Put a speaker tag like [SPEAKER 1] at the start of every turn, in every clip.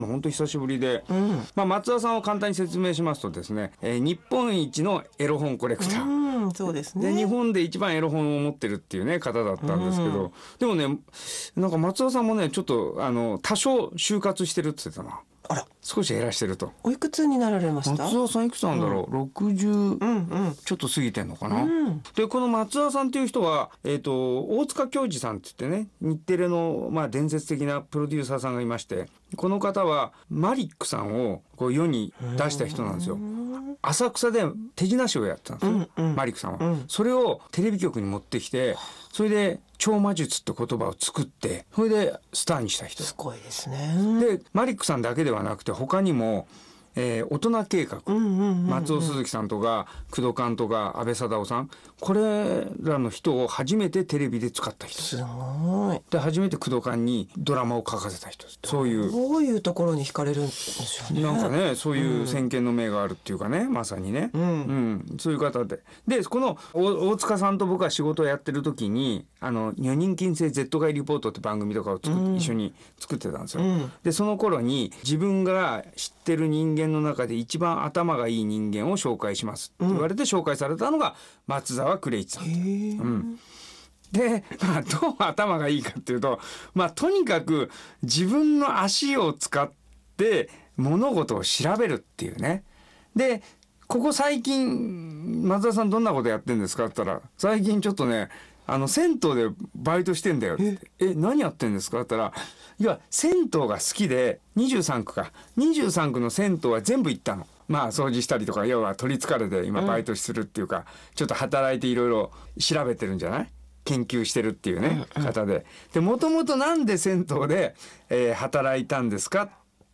[SPEAKER 1] 本当久しぶりで、松田さんを簡単に説明しますとですね、日本一のエロ本コレクター、
[SPEAKER 2] そうですね。
[SPEAKER 1] で日本で一番エロ本を持ってるっていうね方だったんですけど、でもねなんか松田さんもねちょっと多少就活してるって言ってたな。
[SPEAKER 2] あら、
[SPEAKER 1] 少し減らしてると。
[SPEAKER 2] おいくつになられました？
[SPEAKER 1] 松田さんいくつなんだろう、60、ちょっと過ぎてんのかな、でこの松田さんっていう人は、大塚教授さんって言ってね、日テレの、伝説的なプロデューサーさんがいまして、この方はマリックさんをこう世に出した人なんですよ。浅草で手品師をやってたんですよ、マリックさんは、それをテレビ局に持ってきて、それで超魔術って言葉を作って、それでスターにした人。
[SPEAKER 2] すごいですね。
[SPEAKER 1] でマリックさんだけではなくて他にも、大人計画、松尾鈴木さんとか工藤官とか安倍貞夫さん、これらの人を初めてテレビで使った人。
[SPEAKER 2] すごい。
[SPEAKER 1] で初めて工藤官にドラマを書かせた人。そういう
[SPEAKER 2] どういうところに惹かれるんでしょうね。
[SPEAKER 1] なんかね、そういう先見の明があるっていうかね、まさにね、そういう方で、この大塚さんと僕は仕事をやってる時に女人禁制 Z 街リポートって番組とかを一緒に作ってたんですよ、でその頃に自分が知ってる人間の中で一番頭がいい人間を紹介しますって言われて紹介されたのが松沢クレイチさん。で、どう頭がいいかっていうと、とにかく自分の足を使って物事を調べるっていうね。で、ここ最近松田さんどんなことやってんですかって言ったら、最近ちょっとね銭湯でバイトしてんだよって。何やってんですかって言ったら、いや銭湯が好きで23区の銭湯は全部行ったの。掃除したりとか、要は取りつかれて今バイトするっていうか、ちょっと働いていろいろ調べてるんじゃない、研究してるっていうね、方で、もともとなんで銭湯で、働いたんですかって、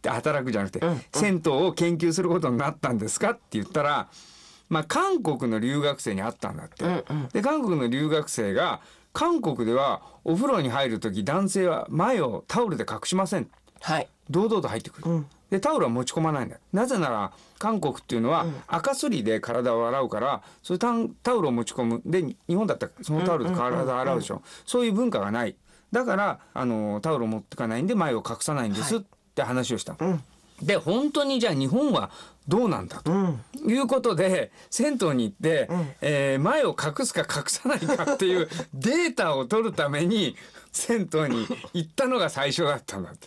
[SPEAKER 1] 働くじゃなくて、銭湯を研究することになったんですかって言ったら、韓国の留学生に会ったんだって、で韓国の留学生が、韓国ではお風呂に入るとき男性は前をタオルで隠しません、堂々と入ってくる、でタオルは持ち込まないんだ。なぜなら韓国っていうのは赤すりで体を洗うから、それタオルを持ち込む。で日本だったらそのタオルで体を洗うでしょ、そういう文化がない。だからタオルを持ってかないんで前を隠さないんですって話をした、で本当にじゃあ日本はどうなんだと、いうことで銭湯に行って、前を隠すか隠さないかっていうデータを取るために銭湯に行ったのが最初だったんだって、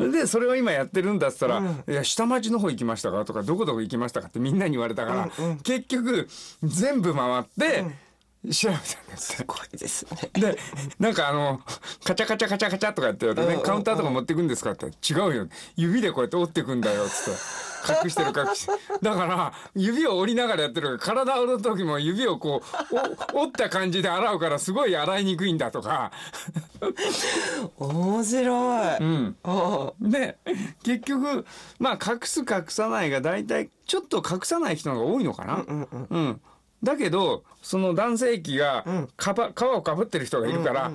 [SPEAKER 1] でそれを今やってるんだっつったら、いや下町の方行きましたかとか、どこどこ行きましたかってみんなに言われたから、結局全部回って、調べたんです
[SPEAKER 2] すごいですね。
[SPEAKER 1] でなんかカチャカチャカチャカチャとかやってるとね、カウンターとか持ってくんですかって違うよ、指でこうやって折ってくんだよっつって隠してるだから指を折りながらやってるから、体を折る時も指をこう折った感じで洗うからすごい洗いにくいんだとか
[SPEAKER 2] 面白い、
[SPEAKER 1] で結局隠す隠さないが大体ちょっと隠さない人の方が多いのかな、だけどその男性器が皮をかぶってる人がいるから、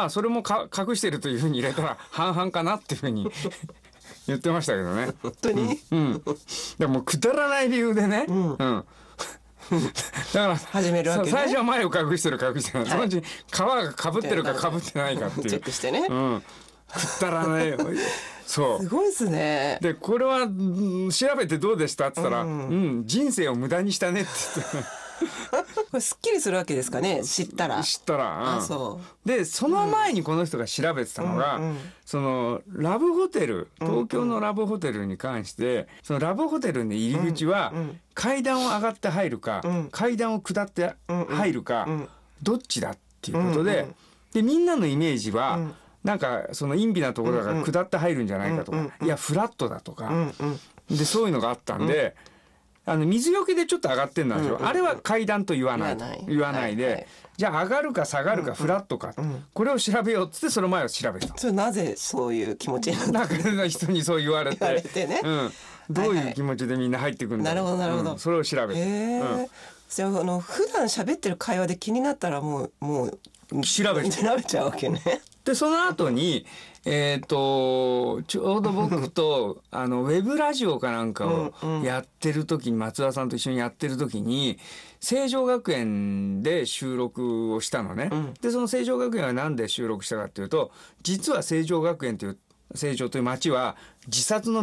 [SPEAKER 1] それも隠してるというふうに入れたら半々かなっていうふうに言ってましたけどね。
[SPEAKER 2] 本当に、
[SPEAKER 1] でもくだらない理由でね、だから
[SPEAKER 2] 始めるわけね。
[SPEAKER 1] 最初は前を隠してる隠してない、そのうち皮がかぶってるかかぶってないかっていう
[SPEAKER 2] チェックしてね、
[SPEAKER 1] くだらないそう
[SPEAKER 2] すごいですね。
[SPEAKER 1] でこれは調べてどうでしたって言ったら、人生を無駄にしたねって言って
[SPEAKER 2] これすっきりするわけですかね、知ったら。
[SPEAKER 1] でその前にこの人が調べてたのが、そのラブホテル、東京のラブホテルに関して、そのラブホテルの入り口は階段を上がって入るか、階段を下って入るか、どっちだっていうことで、でみんなのイメージは、なんかその陰微なところだから下って入るんじゃないかとか、いやフラットだとか、でそういうのがあったんで、水よけでちょっと上がってんのでしょ、あれは階段と言わないで、じゃあ上がるか下がるかフラットか、これを調べようっつってその前を調べた。
[SPEAKER 2] それなぜそういう気持ちになった
[SPEAKER 1] の人にそう言われて
[SPEAKER 2] ね、
[SPEAKER 1] どういう気持ちでみんな入ってくるんだろう、
[SPEAKER 2] なるほど、
[SPEAKER 1] それを調べて、
[SPEAKER 2] じゃあ普段喋ってる会話で気になったらもう
[SPEAKER 1] 調べ
[SPEAKER 2] ちゃうわけね。
[SPEAKER 1] でその後にちょうど僕とウェブラジオかなんかをやってる時に、松田さんと一緒にやってる時に成城学園で収録をしたのね、でその成城学園は何で収録したかっていうと、実は成城学園という成城という町は自殺の